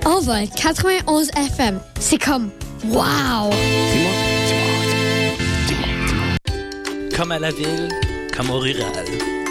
Envol 91 FM. C'est comme wow! Dis-moi. Comme à la ville, comme au rural.